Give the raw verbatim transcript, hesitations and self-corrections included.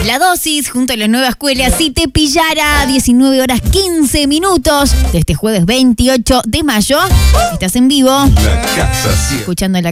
La Dosis junto a la Nueva Escuela Si Te Pillara, diecinueve horas quince minutos de este jueves veintiocho de mayo. Estás en vivo, La casa sí. escuchando la